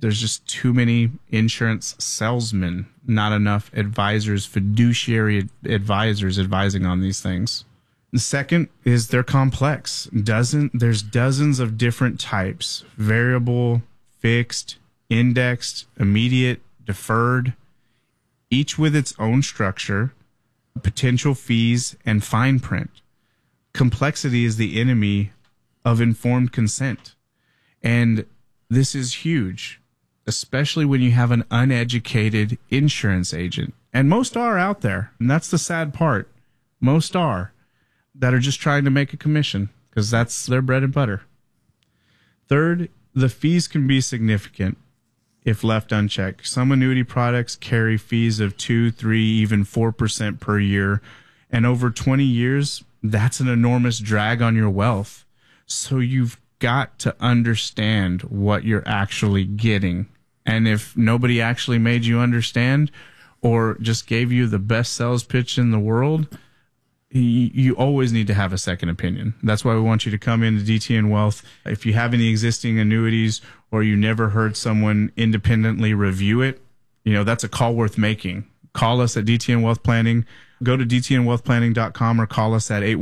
There's just too many insurance salesmen, not enough advisors, fiduciary advisors advising on these things. The second is they're complex. There's dozens of different types: variable, fixed, indexed, immediate, deferred, each with its own structure, potential fees, and fine print. Complexity is the enemy of informed consent. And this is huge, especially when you have an uneducated insurance agent. And most are out there. And that's the sad part. Most are that are just trying to make a commission because that's their bread and butter. Third, the fees can be significant if left unchecked. Some annuity products carry fees of 2, 3, even 4% per year. And over 20 years, that's an enormous drag on your wealth. So you've got to understand what you're actually getting. And if nobody actually made you understand or just gave you the best sales pitch in the world, you always need to have a second opinion. That's why we want you to come into DTN Wealth. If you have any existing annuities or you never heard someone independently review it, that's a call worth making. Call us at DTN Wealth Planning. Go to dtnwealthplanning.com or call us at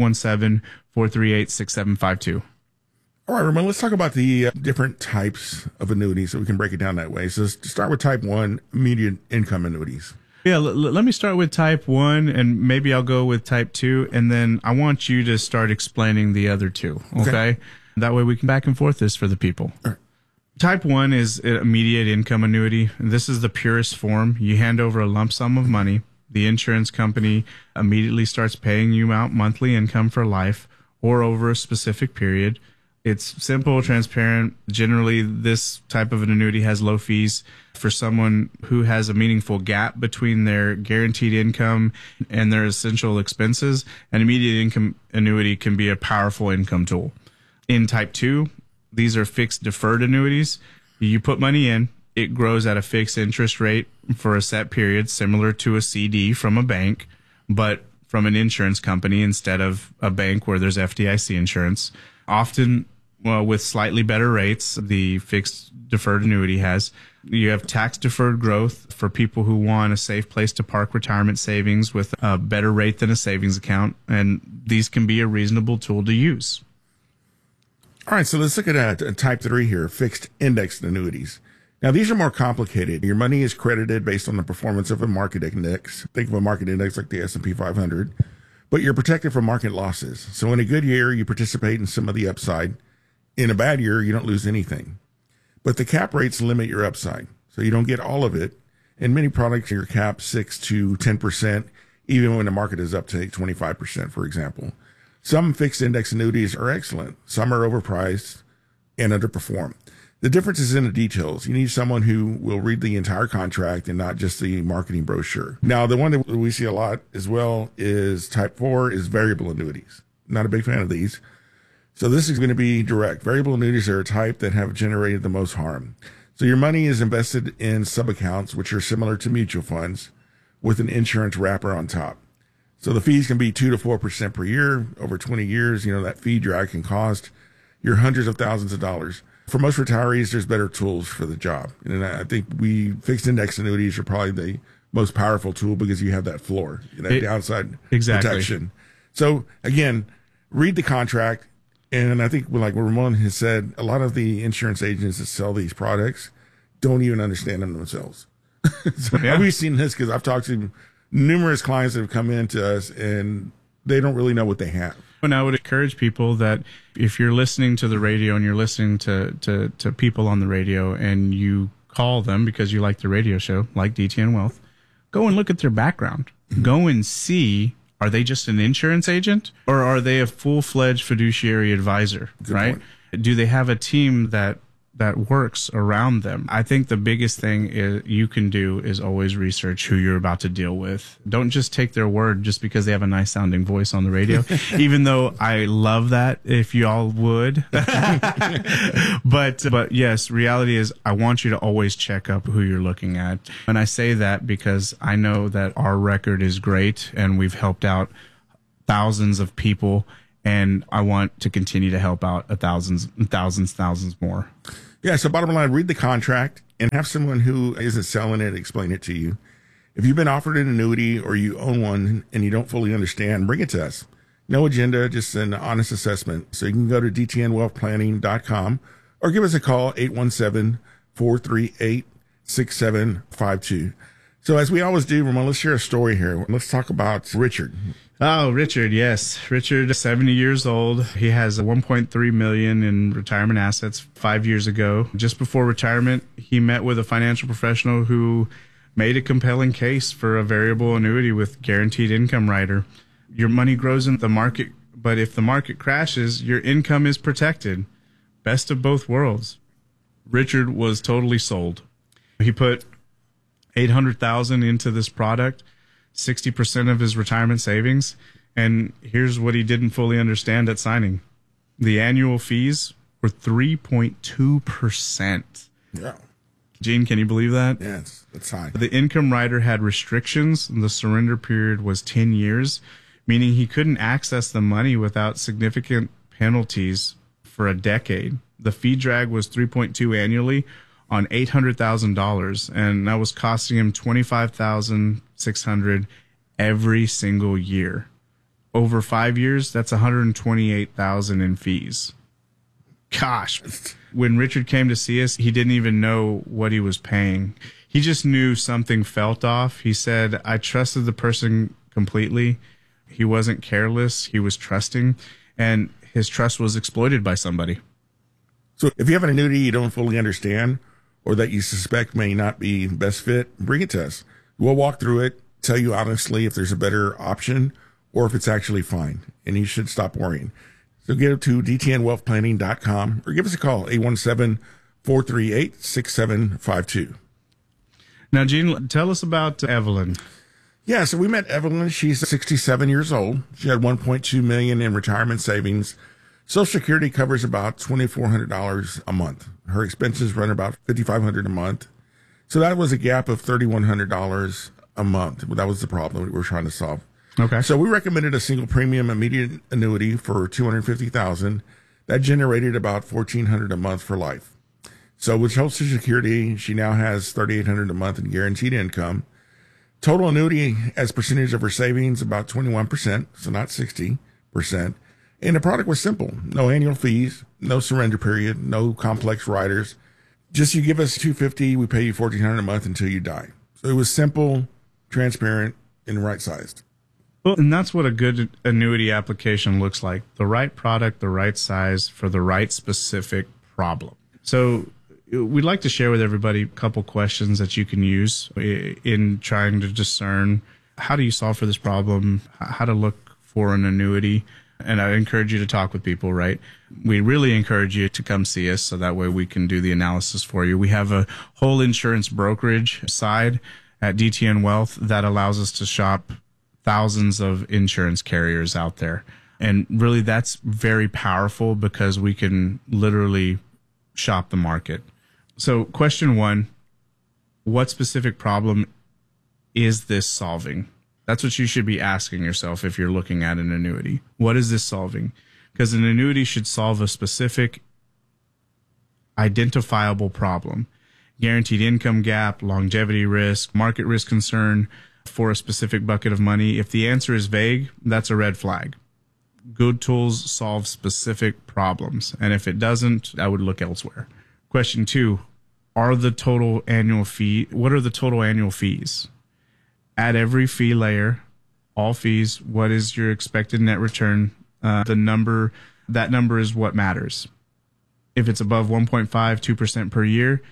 817-438-6752. All right, Ramon, let's talk about the different types of annuities so we can break it down that way. So let's start with type 1, immediate income annuities. Yeah, let me start with type 1, and maybe I'll go with type 2, and then I want you to start explaining the other two, okay? That way we can back and forth this for the people. All right. Type 1 is an immediate income annuity. This is the purest form. You hand over a lump sum of money. The insurance company immediately starts paying you out monthly income for life or over a specific period. It's simple, transparent. Generally, this type of an annuity has low fees. For someone who has a meaningful gap between their guaranteed income and their essential expenses, an immediate income annuity can be a powerful income tool. In type 2, these are fixed deferred annuities. You put money in, it grows at a fixed interest rate for a set period, similar to a CD from a bank, but from an insurance company instead of a bank where there's FDIC insurance. Often, with slightly better rates, the fixed deferred annuity has. You have tax deferred growth for people who want a safe place to park retirement savings with a better rate than a savings account, and these can be a reasonable tool to use. All right, so let's look at type 3 here, fixed indexed annuities. Now, these are more complicated. Your money is credited based on the performance of a market index. Think of a market index like the S&P 500, but you're protected from market losses. So in a good year, you participate in some of the upside. In a bad year, you don't lose anything. But the cap rates limit your upside, so you don't get all of it. In many products, you're capped 6 to 10%, even when the market is up to 25%, for example. Some fixed index annuities are excellent. Some are overpriced and underperform. The difference is in the details. You need someone who will read the entire contract and not just the marketing brochure. Now, the one that we see a lot as well is type 4 is variable annuities. Not a big fan of these. So this is going to be direct. Variable annuities are a type that have generated the most harm. So your money is invested in sub-accounts, which are similar to mutual funds, with an insurance wrapper on top. So the fees can be 2 to 4% per year. Over 20 years, that fee drag can cost your hundreds of thousands of dollars. For most retirees, there's better tools for the job. And I think fixed index annuities are probably the most powerful tool because you have that floor, downside protection. So again, read the contract. And I think like Ramon has said, a lot of the insurance agents that sell these products don't even understand them themselves. We've seen this because I've talked to numerous clients that have come in to us and they don't really know what they have. And I would encourage people that if you're listening to the radio and you're listening to people on the radio and you call them because you like the radio show, like DTN Wealth, go and look at their background. Go and see, are they just an insurance agent or are they a full-fledged fiduciary advisor, Good right? point. Do they have a team that works around them? I think the biggest thing you can do is always research who you're about to deal with. Don't just take their word just because they have a nice sounding voice on the radio, even though I love that if you all would. But yes, reality is I want you to always check up who you're looking at. And I say that because I know that our record is great and we've helped out thousands of people. And I want to continue to help out thousands more. Yeah, so bottom line, read the contract and have someone who isn't selling it explain it to you. If you've been offered an annuity or you own one and you don't fully understand, bring it to us. No agenda, just an honest assessment. So you can go to dtnwealthplanning.com or give us a call, 817-438-6752. So as we always do, Ramon, let's share a story here. Let's talk about Richard. Oh, Richard, yes. Richard, 70 years old. He has $1.3 million in retirement assets 5 years ago. Just before retirement, he met with a financial professional who made a compelling case for a variable annuity with guaranteed income rider. Your money grows in the market, but if the market crashes, your income is protected. Best of both worlds. Richard was totally sold. He put $800,000 into this product, 60% of his retirement savings, and here's what he didn't fully understand at signing. The annual fees were 3.2%. Yeah. Gene, can you believe that? Yes, that's high. The income rider had restrictions. The surrender period was 10 years, meaning he couldn't access the money without significant penalties for a decade. The fee drag was 3.2 annually on $800,000, and that was costing him $25,600 every single year. Over 5 years, that's $128,000 in fees. Gosh, when Richard came to see us, he didn't even know what he was paying. He just knew something felt off. He said, I trusted the person completely. He wasn't careless. He was trusting, and his trust was exploited by somebody. So if you have an annuity you don't fully understand or that you suspect may not be best fit, bring it to us. We'll walk through it, tell you honestly if there's a better option or if it's actually fine, and you should stop worrying. So get to dtnwealthplanning.com or give us a call, 817-438-6752. Now, Gene, tell us about Evelyn. Yeah, so we met Evelyn. She's 67 years old. She had $1.2 million in retirement savings. Social Security covers about $2,400 a month. Her expenses run about $5,500 a month. So that was a gap of $3,100 a month. That was the problem we were trying to solve. Okay. So we recommended a single premium immediate annuity for $250,000. That generated about $1,400 a month for life. So with Social Security, she now has $3,800 a month in guaranteed income. Total annuity as percentage of her savings, about 21%, so not 60%. And the product was simple. No annual fees, no surrender period, no complex riders. Just you give us $250, we pay you $1,400 a month until you die. So it was simple, transparent, and right-sized. Well, and that's what a good annuity application looks like. The right product, the right size for the right specific problem. So we'd like to share with everybody a couple questions that you can use in trying to discern how do you solve for this problem, how to look for an annuity. And I encourage you to talk with people, right? We really encourage you to come see us so that way we can do the analysis for you. We have a whole insurance brokerage side at DTN Wealth that allows us to shop thousands of insurance carriers out there. And really that's very powerful because we can literally shop the market. So question one, what specific problem is this solving? That's what you should be asking yourself if you're looking at an annuity. What is this solving? Because an annuity should solve a specific identifiable problem. Guaranteed income gap, longevity risk, market risk concern for a specific bucket of money. If the answer is vague, that's a red flag. Good tools solve specific problems. And if it doesn't, I would look elsewhere. Question two, what are the total annual fees? At every fee layer, all fees, what is your expected net return? That number is what matters. If it's above 1.5, 2% per year,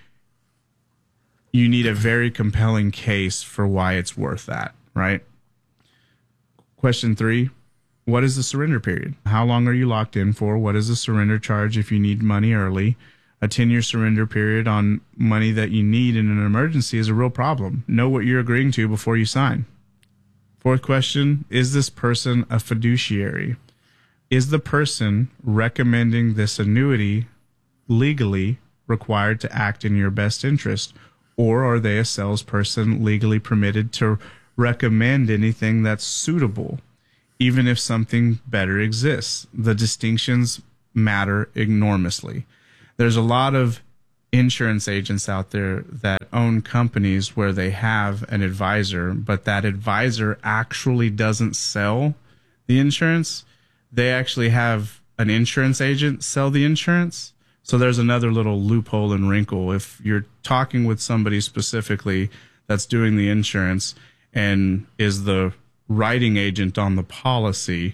you need a very compelling case for why it's worth that, right? Question three, what is the surrender period? How long are you locked in for? What is the surrender charge if you need money early? A 10-year surrender period on money that you need in an emergency is a real problem. Know what you're agreeing to before you sign. Fourth question, is this person a fiduciary? Is the person recommending this annuity legally required to act in your best interest? Or are they a salesperson legally permitted to recommend anything that's suitable, even if something better exists? The distinctions matter enormously. There's a lot of insurance agents out there that own companies where they have an advisor, but that advisor actually doesn't sell the insurance. They actually have an insurance agent sell the insurance. So there's another little loophole and wrinkle. If you're talking with somebody specifically that's doing the insurance and is the writing agent on the policy,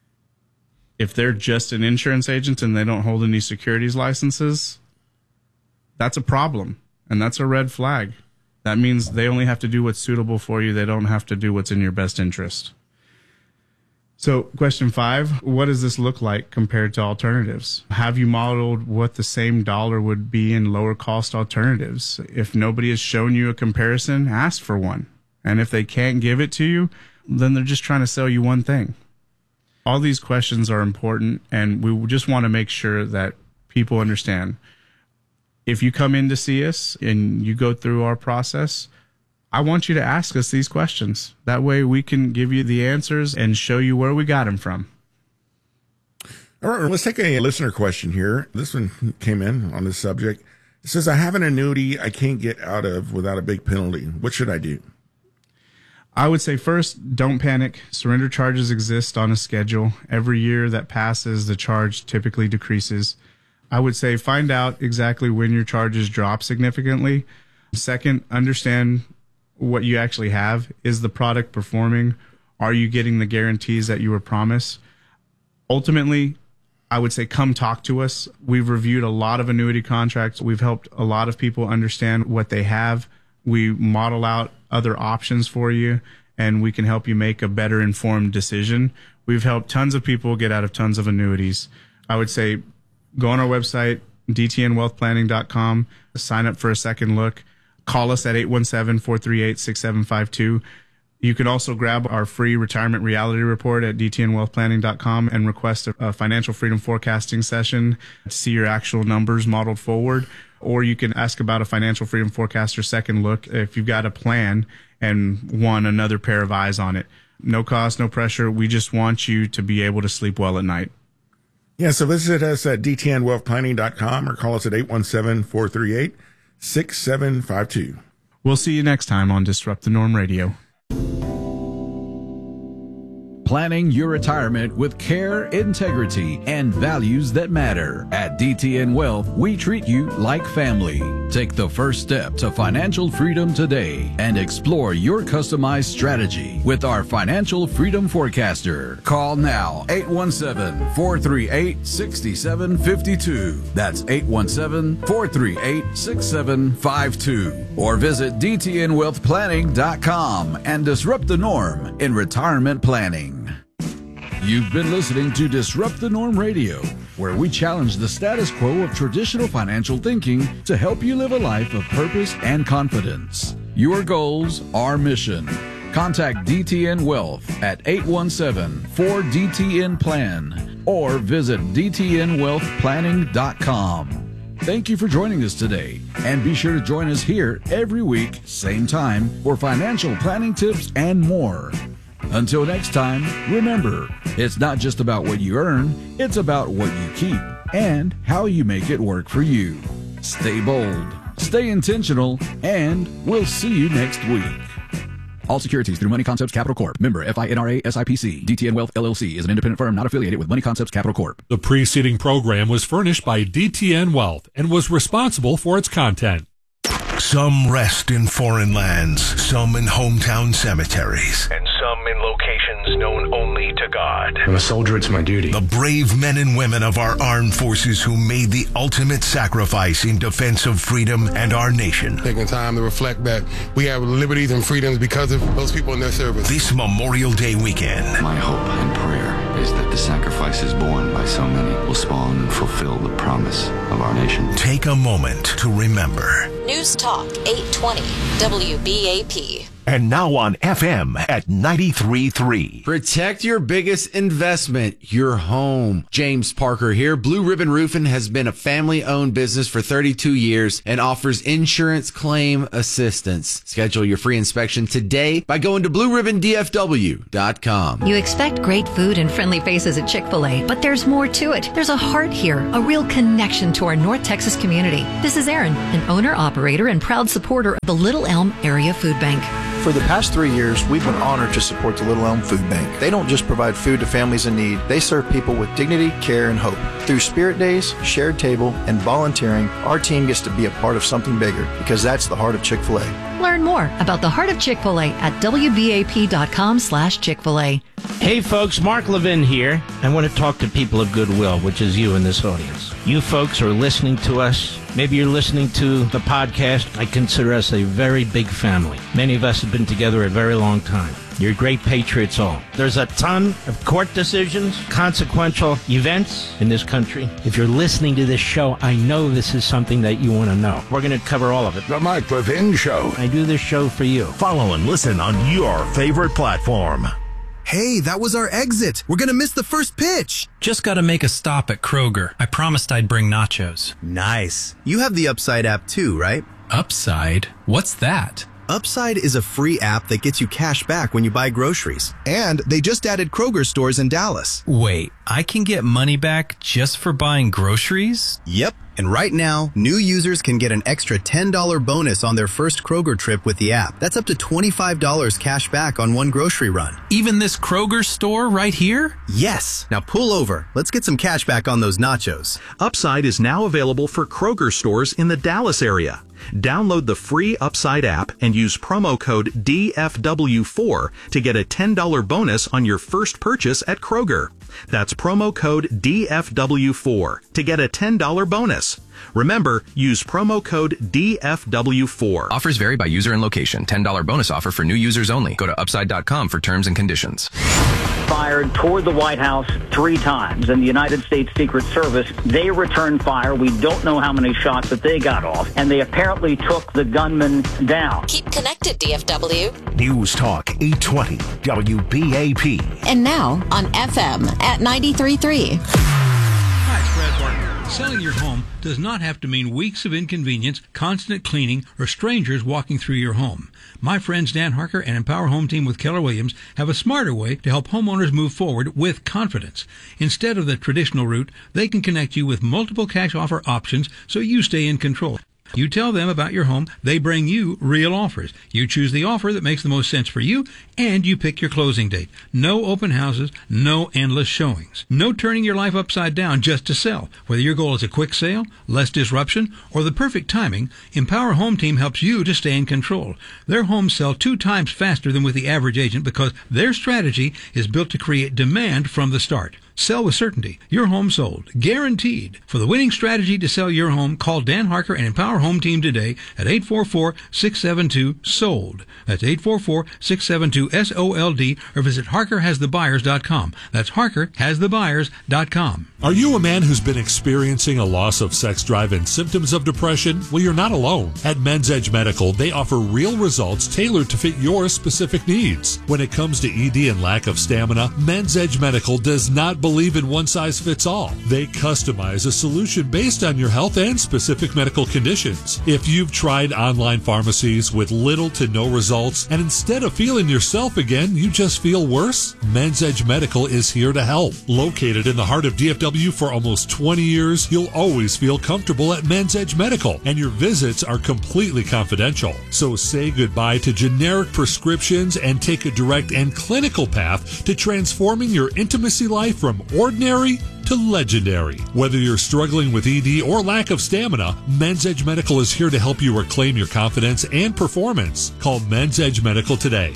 if they're just an insurance agent and they don't hold any securities licenses, that's a problem. And that's a red flag. That means they only have to do what's suitable for you. They don't have to do what's in your best interest. So question 5, what does this look like compared to alternatives? Have you modeled what the same dollar would be in lower cost alternatives? If nobody has shown you a comparison, ask for one. And if they can't give it to you, then they're just trying to sell you one thing. All these questions are important, and we just want to make sure that people understand. If you come in to see us and you go through our process, I want you to ask us these questions. That way we can give you the answers and show you where we got them from. All right, let's take a listener question here. This one came in on this subject. It says, I have an annuity I can't get out of without a big penalty. What should I do? I would say first, don't panic. Surrender charges exist on a schedule. Every year that passes, the charge typically decreases. I would say find out exactly when your charges drop significantly. Second, understand what you actually have. Is the product performing? Are you getting the guarantees that you were promised? Ultimately, I would say come talk to us. We've reviewed a lot of annuity contracts. We've helped a lot of people understand what they have. We model out other options for you, and we can help you make a better informed decision. We've helped tons of people get out of tons of annuities. I would say go on our website, dtnwealthplanning.com, sign up for a second look. Call us at 817-438-6752. You can also grab our free retirement reality report at dtnwealthplanning.com and request a financial freedom forecasting session to see your actual numbers modeled forward. Or you can ask about a financial freedom forecaster second look if you've got a plan and want another pair of eyes on it. No cost, no pressure. We just want you to be able to sleep well at night. Yeah, so visit us at dtnwealthplanning.com or call us at 817-438-6752. We'll see you next time on Disrupt the Norm Radio. Planning your retirement with care, integrity, and values that matter. At DTN Wealth, we treat you like family. Take the first step to financial freedom today and explore your customized strategy with our Financial Freedom Forecaster. Call now, 817-438-6752. That's 817-438-6752. Or visit dtnwealthplanning.com and disrupt the norm in retirement planning. You've been listening to Disrupt the Norm Radio, where we challenge the status quo of traditional financial thinking to help you live a life of purpose and confidence. Your goals, our mission. Contact DTN Wealth at 817-4DTN-PLAN or visit dtnwealthplanning.com. Thank you for joining us today, and be sure to join us here every week, same time, for financial planning tips and more. Until next time, remember, it's not just about what you earn, it's about what you keep and how you make it work for you. Stay bold, stay intentional, and we'll see you next week. All securities through Money Concepts Capital Corp. Member FINRA SIPC. DTN Wealth LLC is an independent firm not affiliated with Money Concepts Capital Corp. The preceding program was furnished by DTN Wealth and was responsible for its content. Some rest in foreign lands, some in hometown cemeteries, and some in locations known only to God. I'm a soldier, it's my duty. The brave men and women of our armed forces who made the ultimate sacrifice in defense of freedom and our nation. Taking time to reflect that we have liberties and freedoms because of those people in their service. This Memorial Day weekend. My hope and prayer is that the sacrifices borne by so many will spawn and fulfill the promise of our nation. Take a moment to remember. News Talk 820 WBAP. And now on FM at 93.3. Protect your biggest investment, your home. James Parker here. Blue Ribbon Roofing has been a family-owned business for 32 years and offers insurance claim assistance. Schedule your free inspection today by going to BlueRibbonDFW.com. You expect great food and friendly faces at Chick-fil-A, but there's more to it. There's a heart here, a real connection to our North Texas community. This is Erin, an owner-operator and proud supporter of the Little Elm Area Food Bank. For the past 3 years, we've been honored to support the Little Elm Food Bank. They don't just provide food to families in need, they serve people with dignity, care, and hope. Through Spirit Days, Shared Table, and volunteering, our team gets to be a part of something bigger because that's the heart of Chick-fil-A. Learn more about the Heart of Chick-fil-A at WBAP.com/Chick-fil-A. Hey folks, Mark Levin here. I want to talk to people of goodwill, which is you in this audience. You folks are listening to us. Maybe you're listening to the podcast. I consider us a very big family. Many of us have been together a very long time. You're great patriots all. There's a ton of court decisions, consequential events in this country. If you're listening to this show, I know this is something that you want to know. We're going to cover all of it. The Mark Levin Show. I do this show for you. Follow and listen on your favorite platform. Hey, that was our exit. We're going to miss the first pitch. Just got to make a stop at Kroger. I promised I'd bring nachos. Nice. You have the Upside app too, right? Upside? What's that? Upside is a free app that gets you cash back when you buy groceries. And they just added Kroger stores in Dallas. Wait, I can get money back just for buying groceries? Yep. And right now, new users can get an extra $10 bonus on their first Kroger trip with the app. That's up to $25 cash back on one grocery run. Even this Kroger store right here? Yes. Now pull over. Let's get some cash back on those nachos. Upside is now available for Kroger stores in the Dallas area. Download the free Upside app and use promo code DFW4 to get a $10 bonus on your first purchase at Kroger. That's promo code DFW4 to get a $10 bonus. Remember, use promo code DFW4. Offers vary by user and location. $10 bonus offer for new users only. Go to upside.com for terms and conditions. Fired toward the White House 3 times, and the United States Secret Service, they returned fire. We don't know how many shots that they got off, and they apparently took the gunman down. Keep connected, DFW. News Talk 820 WBAP. And now on FM at 93.3. Hi, it's Brad Barton. Selling your home does not have to mean weeks of inconvenience, constant cleaning, or strangers walking through your home. My friends Dan Harker and Empower Home Team with Keller Williams have a smarter way to help homeowners move forward with confidence. Instead of the traditional route, they can connect you with multiple cash offer options so you stay in control. You tell them about your home, they bring you real offers. You choose the offer that makes the most sense for you, and you pick your closing date. No open houses, no endless showings. No turning your life upside down just to sell. Whether your goal is a quick sale, less disruption, or the perfect timing, Empower Home Team helps you to stay in control. Their homes sell 2 times faster than with the average agent because their strategy is built to create demand from the start. Sell with certainty. Your home sold. Guaranteed. For the winning strategy to sell your home, call Dan Harker and Empower Home Team today at 844-672-SOLD. That's 844-672-SOLD, or visit HarkerHasTheBuyers.com. That's HarkerHasTheBuyers.com. Are you a man who's been experiencing a loss of sex drive and symptoms of depression? Well, you're not alone. At Men's Edge Medical, they offer real results tailored to fit your specific needs. When it comes to ED and lack of stamina, Men's Edge Medical does not believe in one-size-fits-all. They customize a solution based on your health and specific medical conditions. If you've tried online pharmacies with little to no results, and instead of feeling yourself again, you just feel worse, Men's Edge Medical is here to help. Located in the heart of DFW for almost 20 years, you'll always feel comfortable at Men's Edge Medical, and your visits are completely confidential. So say goodbye to generic prescriptions and take a direct and clinical path to transforming your intimacy life from ordinary to legendary. Whether you're struggling with ED or lack of stamina, Men's Edge Medical is here to help you reclaim your confidence and performance. Call Men's Edge Medical today,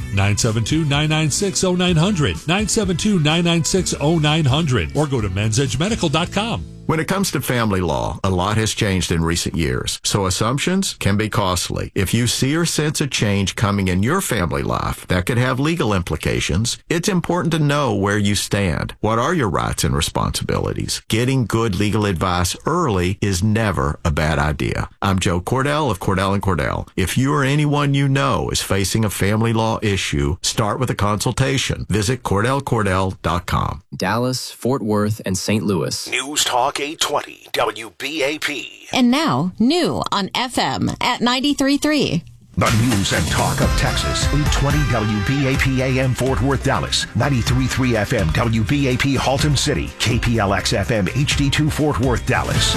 972-996-0900, 972-996-0900, or go to mensedgemedical.com. When it comes to family law, a lot has changed in recent years, so assumptions can be costly. If you see or sense a change coming in your family life that could have legal implications, it's important to know where you stand. What are your rights and responsibilities? Getting good legal advice early is never a bad idea. I'm Joe Cordell of Cordell & Cordell. If you or anyone you know is facing a family law issue, start with a consultation. Visit CordellCordell.com. Dallas, Fort Worth, and St. Louis. News Talk 820 WBAP. And now, new on FM at 93.3. The news and talk of Texas. 820 WBAP AM Fort Worth, Dallas. 93.3 FM WBAP Haltom City. KPLX FM HD2 Fort Worth, Dallas.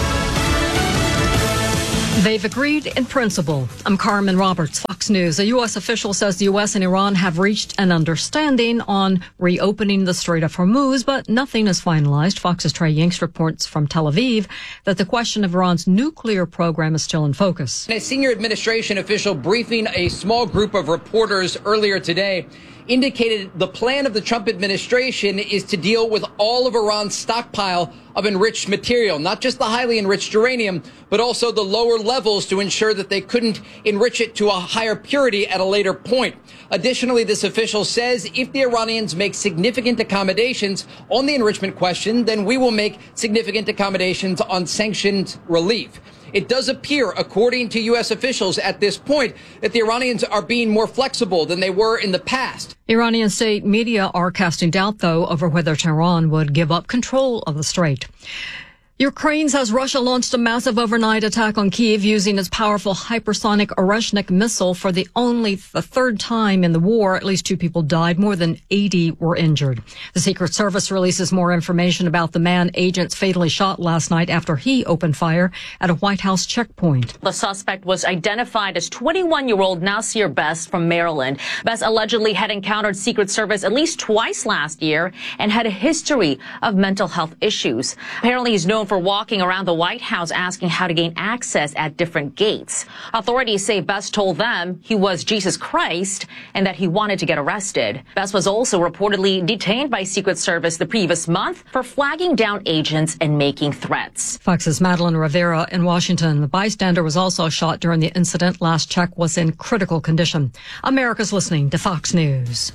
They've agreed in principle. I'm Carmen Roberts, Fox News. A U.S. official says the U.S. and Iran have reached an understanding on reopening the Strait of Hormuz, but nothing is finalized. Fox's Trey Yanks reports from Tel Aviv that the question of Iran's nuclear program is still in focus. A senior administration official briefing a small group of reporters earlier today indicated the plan of the Trump administration is to deal with all of Iran's stockpile of enriched material, not just the highly enriched uranium, but also the lower levels to ensure that they couldn't enrich it to a higher purity at a later point. Additionally, this official says if the Iranians make significant accommodations on the enrichment question, then we will make significant accommodations on sanctions relief. It does appear, according to U.S. officials at this point, that the Iranians are being more flexible than they were in the past. Iranian state media are casting doubt, though, over whether Tehran would give up control of the strait. Ukraine says Russia launched a massive overnight attack on Kyiv using its powerful hypersonic Oreshnik missile for the third time in the war. At least 2 people died. More than 80 were injured. The Secret Service releases more information about the man agents fatally shot last night after he opened fire at a White House checkpoint. The suspect was identified as 21-year-old Nasir Best from Maryland. Best allegedly had encountered Secret Service at least twice last year and had a history of mental health issues. Apparently, he's known for walking around the White House asking how to gain access at different gates. Authorities say Best told them he was Jesus Christ and that he wanted to get arrested. Best was also reportedly detained by Secret Service the previous month for flagging down agents and making threats. Fox's Madeline Rivera in Washington. The bystander was also shot during the incident. Last check was in critical condition. America's listening to Fox News.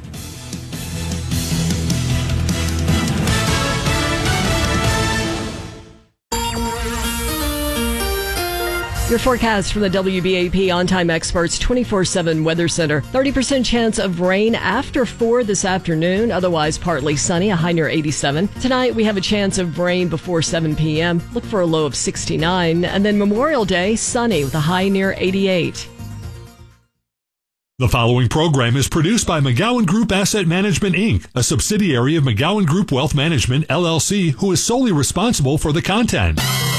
Your forecast from the WBAP On-Time Experts 24/7 Weather Center. 30% chance of rain after 4 this afternoon. Otherwise, partly sunny, a high near 87. Tonight, we have a chance of rain before 7 p.m. Look for a low of 69. And then Memorial Day, sunny with a high near 88. The following program is produced by McGowan Group Asset Management, Inc., a subsidiary of McGowan Group Wealth Management, LLC, who is solely responsible for the content.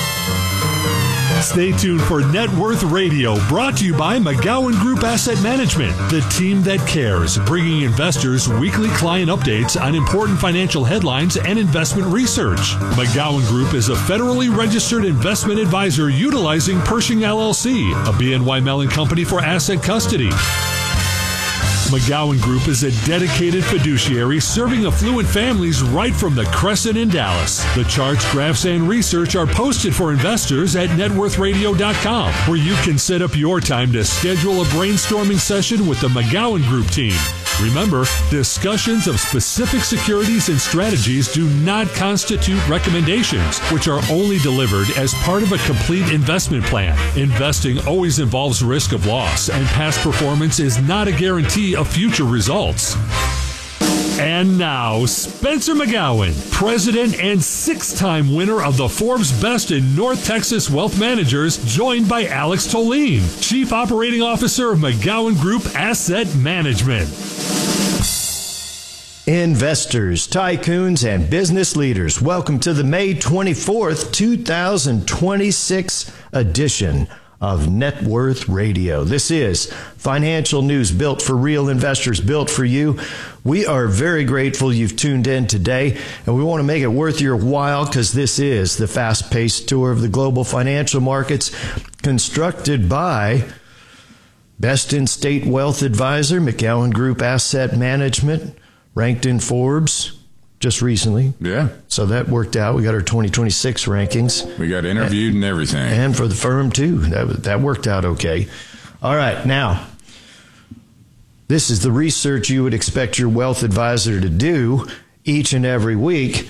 Stay tuned for Net Worth Radio, brought to you by McGowan Group Asset Management, the team that cares, bringing investors weekly client updates on important financial headlines and investment research. McGowan Group is a federally registered investment advisor utilizing Pershing LLC, a BNY Mellon company for asset custody. McGowan Group is a dedicated fiduciary serving affluent families right from the Crescent in Dallas. The charts, graphs, and research are posted for investors at networthradio.com, where you can set up your time to schedule a brainstorming session with the McGowan Group team. Remember, discussions of specific securities and strategies do not constitute recommendations, which are only delivered as part of a complete investment plan. Investing always involves risk of loss, and past performance is not a guarantee of future results. And now, Spencer McGowan, president and 6-time winner of the Forbes Best in North Texas Wealth Managers, joined by Alex Tolene, Chief Operating Officer of McGowan Group Asset Management. Investors, tycoons, and business leaders, welcome to the May 24th, 2026 edition of Net Worth Radio. This is financial news built for real investors, built for you. We are very grateful you've tuned in today, and we want to make it worth your while because this is the fast-paced tour of the global financial markets constructed by Best in State Wealth Advisor, McGowan Group Asset Management, ranked in Forbes just recently. Yeah. So that worked out. We got our 2026 rankings. We got interviewed and everything. And for the firm, too. That worked out okay. All right. Now, this is the research you would expect your wealth advisor to do each and every week.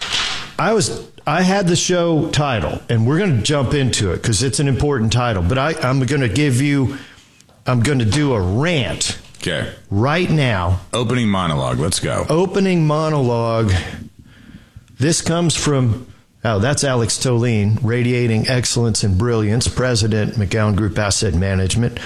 I had the show title, and we're going to jump into it because it's an important title. But I'm going to do a rant. Okay. Right now. Opening monologue. Let's go. Opening monologue. This comes from, that's Alex Tolene, Radiating Excellence and Brilliance, President, McGowan Group Asset Management.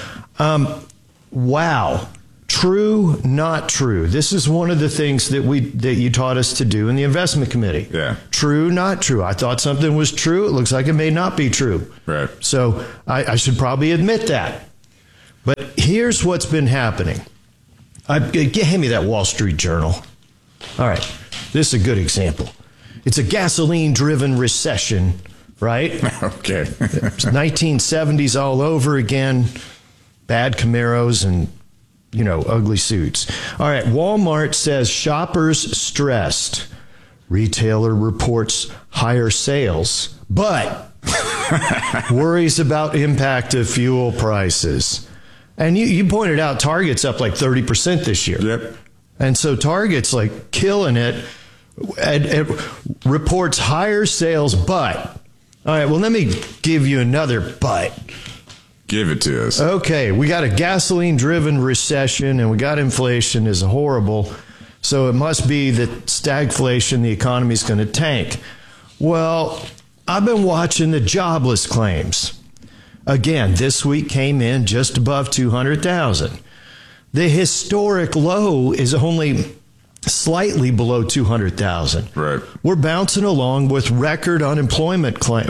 Wow. True, not true. This is one of the things that you taught us to do in the investment committee. Yeah. True, not true. I thought something was true. It looks like it may not be true. Right. So I should probably admit that. But here's what's been happening. Hand me that Wall Street Journal. All right. This is a good example. It's a gasoline-driven recession, right? Okay. 1970s all over again. Bad Camaros and, ugly suits. All right. Walmart says shoppers stressed. Retailer reports higher sales, but worries about impact of fuel prices. And you pointed out Target's up like 30% this year. Yep. And so Target's like killing it. It reports higher sales, but. All right, well, let me give you another but. Give it to us. Okay, we got a gasoline-driven recession, and we got inflation is horrible. So it must be that stagflation, the economy's going to tank. Well, I've been watching the jobless claims. Again, this week came in just above 200,000. The historic low is only slightly below 200,000. Right. We're bouncing along with record low unemployment claims.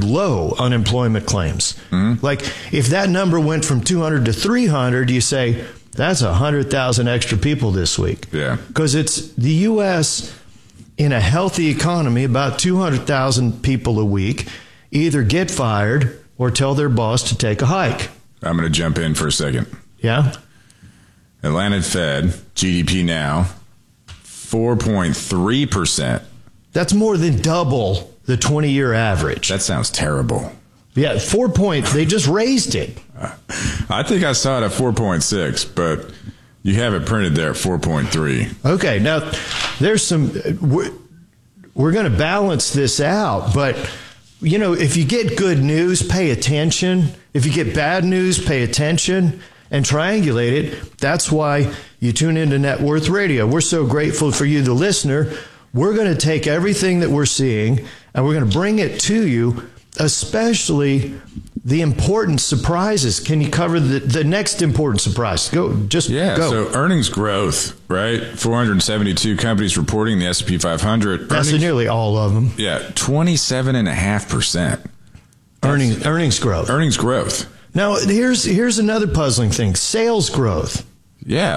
Mm-hmm. Like if that number went from 200 to 300, you say that's 100,000 extra people this week. Yeah. Because it's the U.S. in a healthy economy, about 200,000 people a week either get fired or tell their boss to take a hike. I'm going to jump in for a second. Yeah? Atlanta Fed, GDP now, 4.3%. That's more than double the 20-year average. That sounds terrible. Yeah, 4 points. They just raised it. I think I saw it at 4.6, but you have it printed there at 4.3. Okay, now there's some... We're going to balance this out, but... if you get good news, pay attention. If you get bad news, pay attention and triangulate it. That's why you tune into Net Worth Radio. We're so grateful for you, the listener. We're going to take everything that we're seeing and we're going to bring it to you, especially the important surprises. Can you cover the next important surprise? Go. So earnings growth, right? 472 companies reporting the S&P 500. That's nearly all of them. Yeah, 27.5%. Earnings growth. Earnings growth. Now, here's another puzzling thing. Sales growth. Yeah,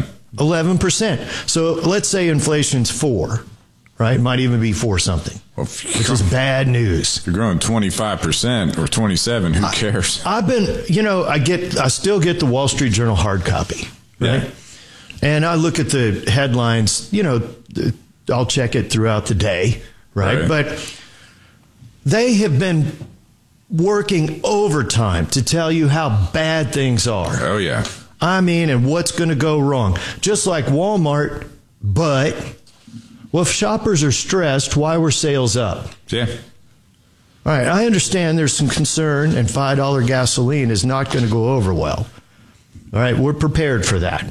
11%. So let's say inflation's 4, right? Might even be 4 something. Well, which is bad news. If you're growing 25% or 27, who cares? I've been, I still get the Wall Street Journal hard copy, right? Yeah. And I look at the headlines, I'll check it throughout the day, right? But they have been working overtime to tell you how bad things are. Oh, yeah. And what's going to go wrong. Just like Walmart, but... Well, if shoppers are stressed, why were sales up? Yeah. All right, I understand there's some concern, and $5 gasoline is not going to go over well. All right, we're prepared for that.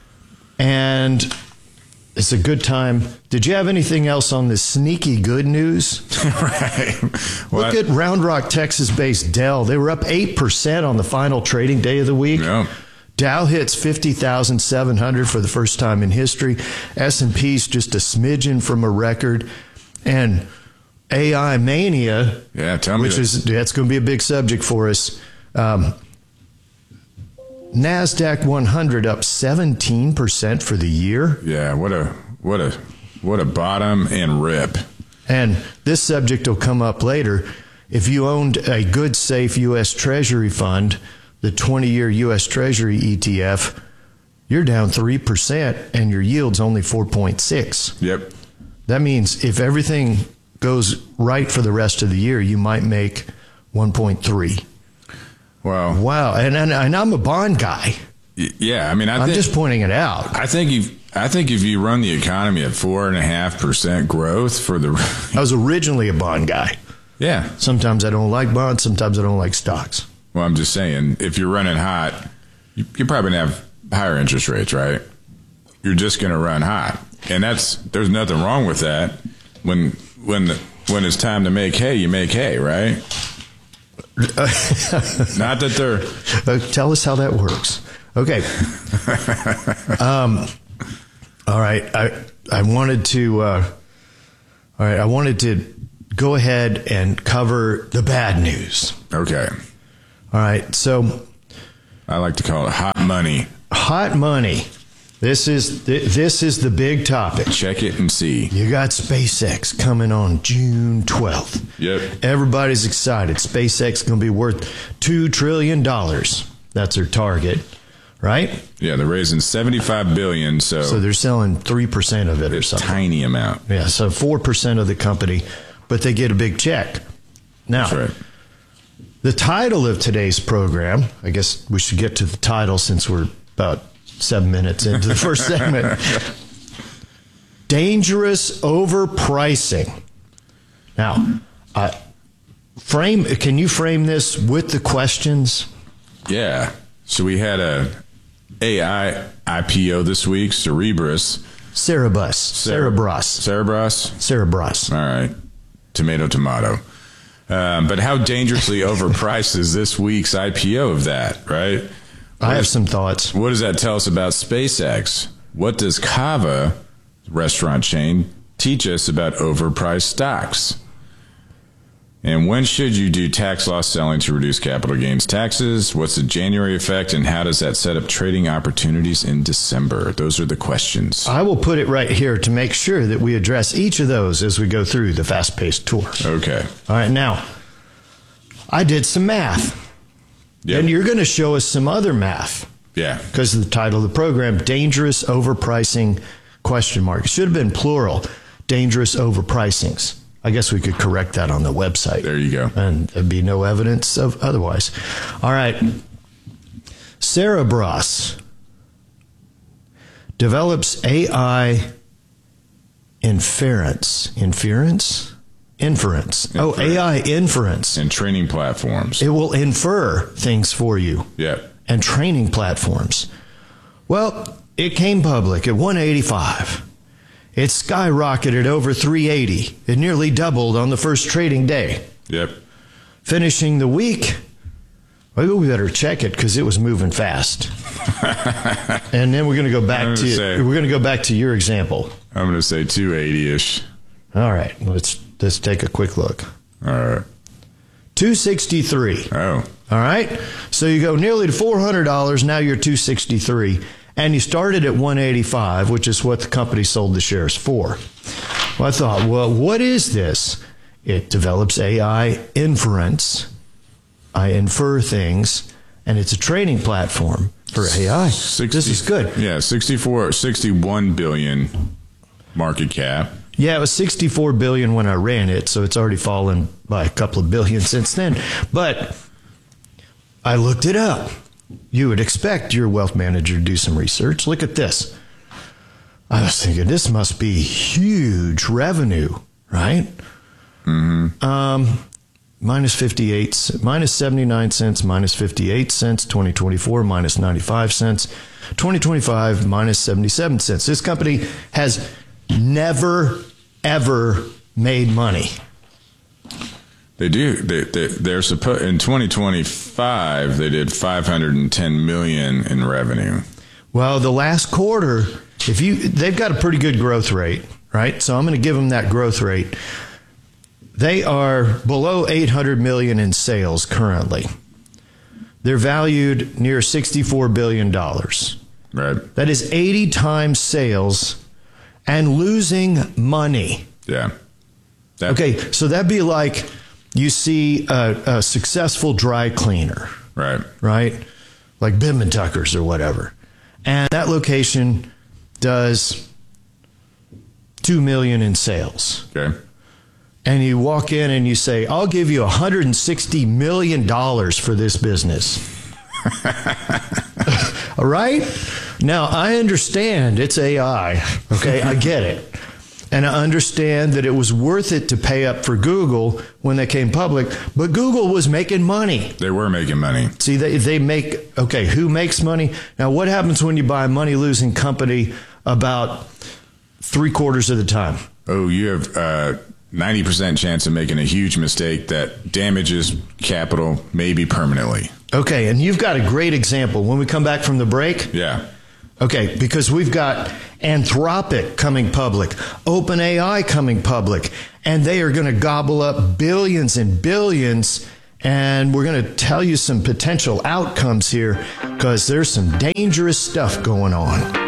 And it's a good time. Did you have anything else on this sneaky good news? Right. Look at Round Rock, Texas-based Dell. They were up 8% on the final trading day of the week. Yeah. Dow hits 50,700 for the first time in history. S&P's just a smidgen from a record. And AI mania, that's going to be a big subject for us. NASDAQ 100 up 17% for the year. Yeah, what a bottom and rip. And this subject will come up later. If you owned a good, safe U.S. Treasury fund, the 20-year U.S. Treasury ETF, you're down 3% and your yield's only 4.6. Yep. That means if everything goes right for the rest of the year, you might make 1.3. Wow. And I'm a bond guy. Yeah, I mean, I'm just pointing it out. I think if you run the economy at 4.5% growth for the, I was originally a bond guy. Yeah. Sometimes I don't like bonds. Sometimes I don't like stocks. Well, I'm just saying, if you're running hot, you're probably gonna have higher interest rates, right? You're just gonna run hot, and there's nothing wrong with that. When it's time to make hay, you make hay, right? Not that they're. Tell us how that works. Okay. All right. I wanted to go ahead and cover the bad news. Okay. All right. So I like to call it hot money. Hot money. This is the big topic. Check it and see. You got SpaceX coming on June 12th. Yep. Everybody's excited. SpaceX is going to be worth $2 trillion. That's their target, right? Yeah, they're raising $75 billion. So they're selling 3% of it or something. Tiny amount. Yeah, so 4% of the company, but they get a big check. Now, that's right. The title of today's program, I guess we should get to the title since we're about 7 minutes into the first segment. Dangerous overpricing. Now, can you frame this with the questions? Yeah. So we had a AI IPO this week, Cerebras. Cerebras. All right. Tomato. But how dangerously overpriced is this week's IPO of that, right? I have some thoughts. What does that tell us about SpaceX? What does Cava, restaurant chain, teach us about overpriced stocks? And when should you do tax loss selling to reduce capital gains taxes? What's the January effect, and how does that set up trading opportunities in December? Those are the questions. I will put it right here to make sure that we address each of those as we go through the fast-paced tour. Okay. All right, now, I did some math. Yep. And you're going to show us some other math. Yeah. Because of the title of the program, Dangerous Overpricing, ? It should have been plural, Dangerous Overpricings. I guess we could correct that on the website. There you go. And there'd be no evidence of otherwise. All right. Cerebras develops AI inference. Oh, AI inference. And training platforms. It will infer things for you. Yeah. And training platforms. Well, it came public at 185. It skyrocketed over 380. It nearly doubled on the first trading day. Yep. Finishing the week, maybe we better check it because it was moving fast. And then we're going to go back to your example. I'm going to say 280-ish. All right, let's take a quick look. All right. 263. Oh. All right. So you go nearly to $400. Now you're 263. And you started at 185, which is what the company sold the shares for. Well, I thought, what is this? It develops AI inference. I infer things, and it's a training platform for AI. This is good. Yeah, 61 billion market cap. Yeah, it was 64 billion when I ran it, so it's already fallen by a couple of billion since then. But I looked it up. You would expect your wealth manager to do some research. Look at this. I was thinking, this must be huge revenue, right? Mm-hmm. Minus 79 cents, minus 58 cents, 2024, minus 95 cents, 2025, minus 77 cents. This company has never, ever made money. They do. They're supposed in 2025. They did 510 million in revenue. Well, the last quarter, they've got a pretty good growth rate, right? So I'm going to give them that growth rate. They are below 800 million in sales currently. They're valued near $64 billion. Right. That is 80 times sales and losing money. Yeah. Okay, so that'd be like you see a successful dry cleaner. Right. Right? Like Bim and Tucker's or whatever. And that location does $2 million in sales. Okay. And you walk in and you say, I'll give you $160 million for this business. All right? Now, I understand it's AI. Okay, I get it. And I understand that it was worth it to pay up for Google when they came public, but Google was making money. They were making money. See, they make, okay, who makes money? Now, what happens when you buy a money-losing company about 3/4 of the time? Oh, you have 90% chance of making a huge mistake that damages capital, maybe permanently. Okay, and you've got a great example. When we come back from the break? Yeah. Okay, because we've got Anthropic coming public, OpenAI coming public, and they are going to gobble up billions and billions, and we're going to tell you some potential outcomes here because there's some dangerous stuff going on.